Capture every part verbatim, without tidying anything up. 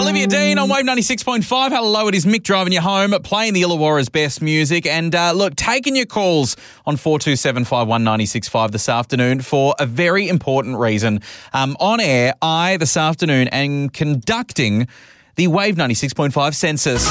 Olivia Dean on Wave ninety-six point five. Hello, it is Mick driving you home, playing the Illawarra's best music. And uh, look, taking your calls on four two seven five one nine six five this afternoon for a very important reason. Um, on air, I, this afternoon, am conducting the Wave ninety-six point five census.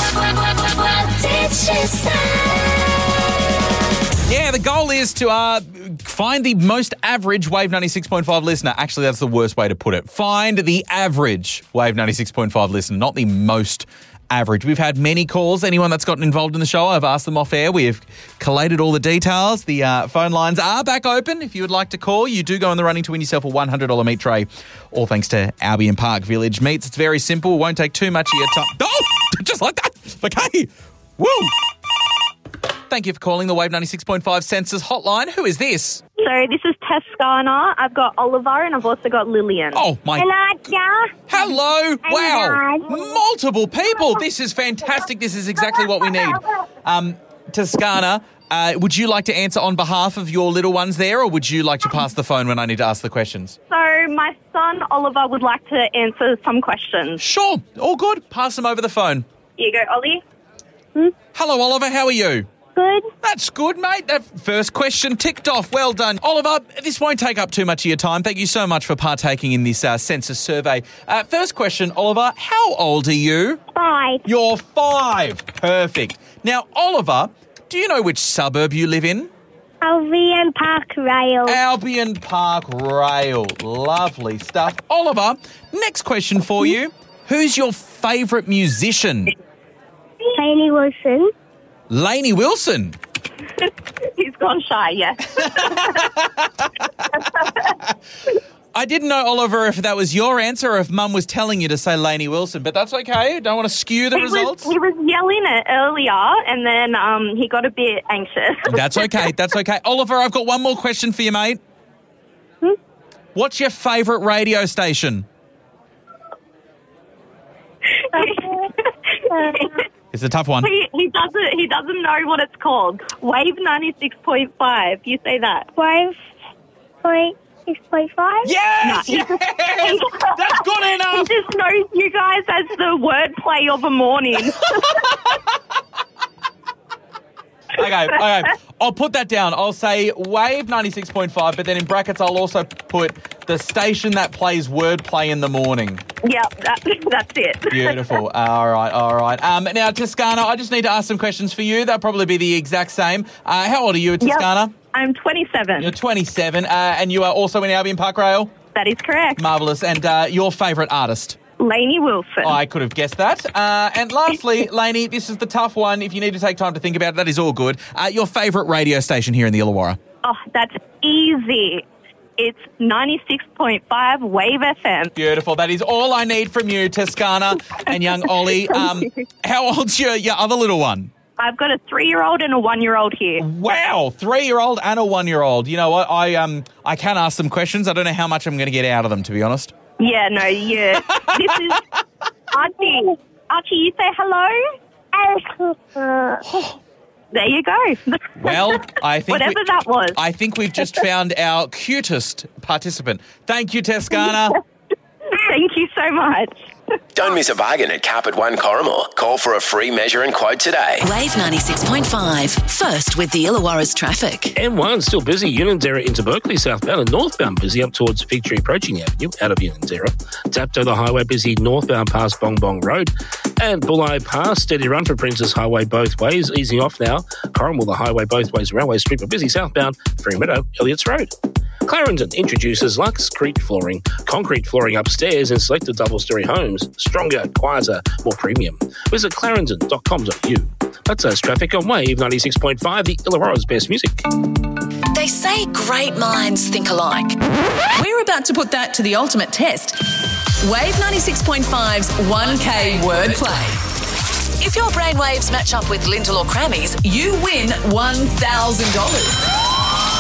Yeah, the goal is to uh, find the most average Wave ninety-six point five listener. Actually, that's the worst way to put it. Find the average Wave ninety-six point five listener, not the most average. We've had many calls. Anyone that's gotten involved in the show, I've asked them off air. We have collated all the details. The uh, phone lines are back open. If you would like to call, you do go in the running to win yourself a one hundred dollars meat tray, all thanks to Albion Park Village Meats. It's very simple. Won't take too much of your time. Oh, just like that. Okay. Woo. Thank you for calling the Wave ninety-six point five Census Hotline. Who is this? So this is Tescana. I've got Oliver and I've also got Lillian. Oh, my... Hello. Hello. Wow. Multiple people. This is fantastic. This is exactly what we need. Um, Tescana, uh, would you like to answer on behalf of your little ones there, or would you like to pass the phone when I need to ask the questions? So my son Oliver would like to answer some questions. Sure. All good. Pass them over the phone. Here you go, Ollie. Hmm? Hello, Oliver. How are you? Good. That's good, mate. That first question ticked off. Well done. Oliver, this won't take up too much of your time. Thank you so much for partaking in this uh, census survey. Uh, first question, Oliver, how old are you? Five. You're five. Perfect. Now, Oliver, do you know which suburb you live in? Albion Park Rail. Albion Park Rail. Lovely stuff. Oliver, next question for you. Who's your favourite musician? Lainey Wilson. Lainey Wilson. He's gone shy, yes. I didn't know, Oliver, if that was your answer or if Mum was telling you to say Lainey Wilson, but that's okay. Don't want to skew the he results. Was, he was yelling it earlier and then um, he got a bit anxious. That's okay. That's okay. Oliver, I've got one more question for you, mate. Hmm? What's your favourite radio station? It's a tough one. He, he doesn't. He doesn't know what it's called. Wave ninety-six point five. You say that. Wave point six point five. Yes, no. yes. That's good enough. He just knows you guys as the wordplay of a morning. Okay, okay. I'll put that down. I'll say Wave ninety-six point five, but then in brackets I'll also put the station that plays wordplay in the morning. Yep, that, that's it. Beautiful. All right, all right. Um, now, Tescana, I just need to ask some questions for you. They'll probably be the exact same. Uh, how old are you, Tescana? Yep, I'm twenty-seven. You're twenty-seven, uh, and you are also in Albion Park Rail? That is correct. Marvellous. And uh, your favourite artist? Lainey Wilson. I could have guessed that. Uh, and lastly, Lainey, this is the tough one. If you need to take time to think about it, that is all good. Uh, your favourite radio station here in the Illawarra? Oh, that's easy. It's ninety-six point five Wave F M. Beautiful. That is all I need from you, Tescana and young Ollie. Um, how old's your, your other little one? I've got a three-year-old and a one-year-old here. Wow, three-year-old and a one-year-old. You know what? I um I can ask them questions. I don't know how much I'm going to get out of them, to be honest. Yeah, no, yeah. This is Archie. Archie, you say hello? There you go. Well, I think... Whatever we, that was. I think we've just found our cutest participant. Thank you, Tescana. Thank you so much. Don't miss a bargain at Carpet One Corrimal. Call for a free measure and quote today. Wave ninety-six point five. First with the Illawarra's traffic. M one still busy. Unanderra into Berkeley southbound and northbound busy up towards Victory approaching Avenue out of Unanderra. Tapto the highway busy northbound past Bong Bong Road. And Bulli Pass, steady run for Princess Highway both ways. Easing off now. Corrimal the highway both ways. Railway Street but busy southbound. Freemeadow, Elliots Road. Clarendon introduces Luxcrete flooring, concrete flooring upstairs in selected double-storey homes. Stronger, quieter, more premium. Visit clarendon dot com dot a u. That's us traffic on Wave ninety-six point five, the Illawarra's best music. They say great minds think alike. We're about to put that to the ultimate test. Wave ninety-six point five's one K wordplay. If your brainwaves match up with Lintel or Crammy's, you win one thousand dollars.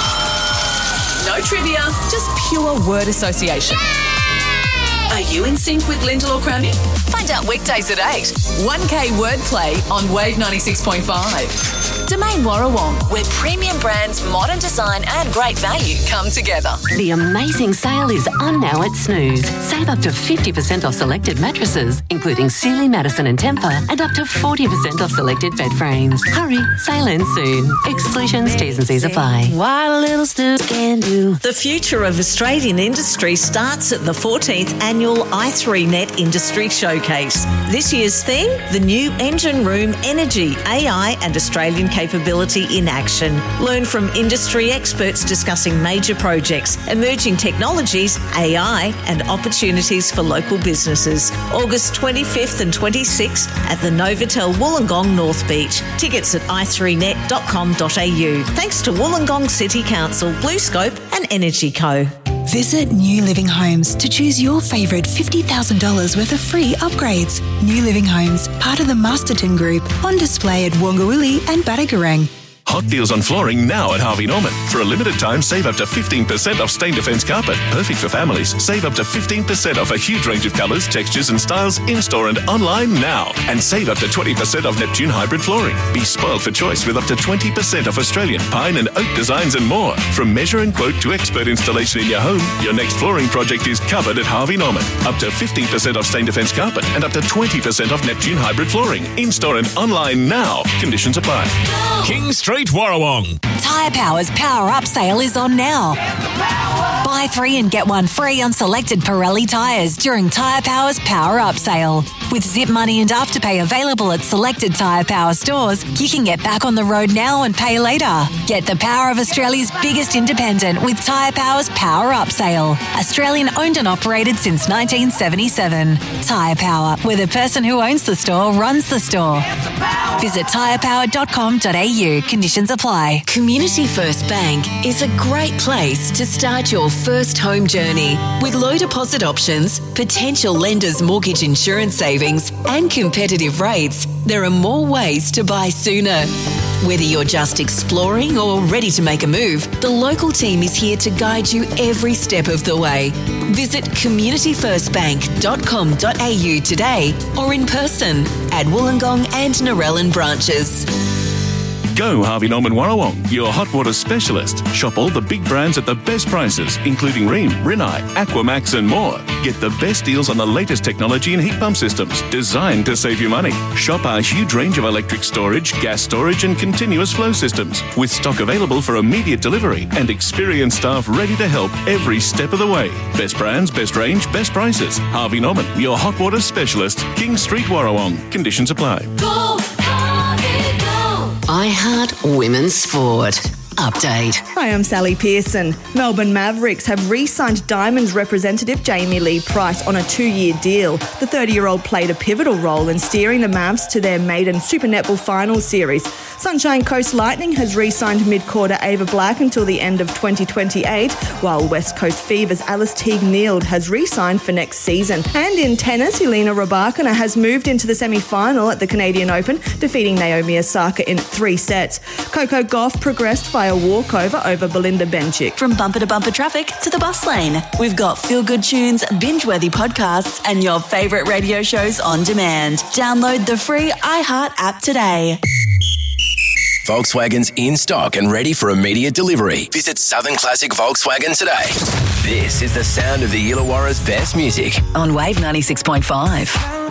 No trivia, just pure word association. Yay! Are you in sync with Lintel or Crammy? Find out weekdays at eight. one K wordplay on Wave ninety-six point five. Domain Warrawong, where premium brands, modern design and great value come together. The amazing sale is on now at Snooze. Save up to fifty percent off selected mattresses, including Sealy, Madison and Tempur, and up to forty percent off selected bed frames. Hurry, sale ends soon. Exclusions, T's and C's apply. What a little Snooze can do. The future of Australian industry starts at the fourteenth Annual i three net Industry Showcase. This year's theme, the new engine room energy, A I and Australian capability in action. Learn from industry experts discussing major projects, emerging technologies, A I and opportunities for local businesses. August twenty-fifth and twenty-sixth at the Novotel Wollongong North Beach. Tickets at i three net dot com dot a u. Thanks to Wollongong City Council, BlueScope and Energy Co. Visit New Living Homes to choose your favourite fifty thousand dollars worth of free upgrades. New Living Homes, part of the Masterton Group, on display at Wongawilli and Badagarang. Hot deals on flooring now at Harvey Norman. For a limited time, save up to fifteen percent off Stain Defence carpet. Perfect for families. Save up to fifteen percent off a huge range of colours, textures and styles in-store and online now. And save up to twenty percent off Neptune hybrid flooring. Be spoiled for choice with up to twenty percent off Australian pine and oak designs and more. From measure and quote to expert installation in your home, your next flooring project is covered at Harvey Norman. Up to fifteen percent off Stain Defence carpet and up to twenty percent off Neptune hybrid flooring. In-store and online now. Conditions apply. King Street, Warrawong. Tyre Power's Power Up sale is on now. Buy three and get one free on selected Pirelli tyres during Tyre Power's Power Up sale. With Zip Money and Afterpay available at selected Tyre Power stores, you can get back on the road now and pay later. Get the power of Australia's biggest independent with Tyre Power's Power Up sale. Australian owned and operated since nineteen seventy-seven. Tyre Power, where the person who owns the store runs the store. Visit tyre power dot com dot a u. Conditions apply. Community First Bank is a great place to start your first home journey. With low deposit options, potential lenders' mortgage insurance savings, and competitive rates, there are more ways to buy sooner. Whether you're just exploring or ready to make a move, the local team is here to guide you every step of the way. Visit community first bank dot com dot a u today or in person at Wollongong and Narellan branches. Go Harvey Norman Warrawong, your hot water specialist. Shop all the big brands at the best prices, including Rheem, Rinnai, Aquamax and more. Get the best deals on the latest technology and heat pump systems, designed to save you money. Shop our huge range of electric storage, gas storage and continuous flow systems, with stock available for immediate delivery and experienced staff ready to help every step of the way. Best brands, best range, best prices. Harvey Norman, your hot water specialist. King Street, Warrawong. Conditions apply. Go, Harvey, go! I Heart Women's Sport. Update. Hi, I'm Sally Pearson. Melbourne Mavericks have re-signed Diamonds representative Jamie Lee Price on a two-year deal. The thirty-year-old played a pivotal role in steering the Mavs to their maiden Super Netball Finals series. Sunshine Coast Lightning has re-signed mid-quarter Ava Black until the end of twenty twenty-eight, while West Coast Fever's Alice Teague-Neald has re-signed for next season. And in tennis, Elena Rybakina has moved into the semi-final at the Canadian Open, defeating Naomi Osaka in three sets. Coco Gauff progressed by a walkover over Belinda Bencic. From bumper to bumper traffic to the bus lane, we've got feel-good tunes, binge-worthy podcasts and your favourite radio shows on demand. Download the free iHeart app today. Volkswagen's in stock and ready for immediate delivery. Visit Southern Classic Volkswagen today. This is the sound of the Illawarra's best music on Wave ninety-six point five.